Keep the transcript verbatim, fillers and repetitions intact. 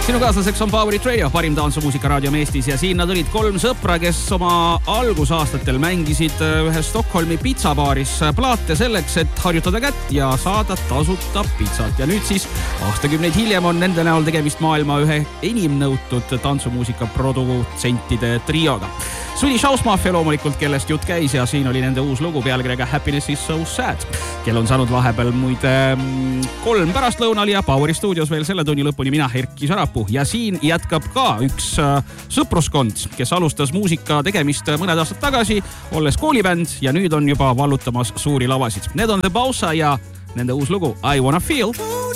Sinu kaaslaseks on Power Trio, parim tantsumuusika raadiom Eestis ja siin nad olid kolm sõpra, kes oma algusaastatel mängisid ühes Stockholmi pizzabaaris plaate selleks, et harjutada kätt ja saada tasuta pizzat. Ja nüüd siis aastakümneid hiljem on nende näol tegemist maailma ühe enim nõutud tantsumuusika produtsentide trioga. Swedish House Mafia loomulikult, kellest jutt käis ja siin oli nende uus lugu pealkirjaga Happiness is so sad. Kell on saanud vahepeal muide kolm pärastlõunal ja Poweri stuudios veel selle tunni lõpuni mina, Erki Sarapuu. Ja siin jätkab ka üks sõpruskond, kes alustas muusika tegemist mõned aastad tagasi, olles koolibänd ja nüüd on juba vallutamas suuri lavasid. Need on The Bossa ja nende uus lugu I Wanna Feel.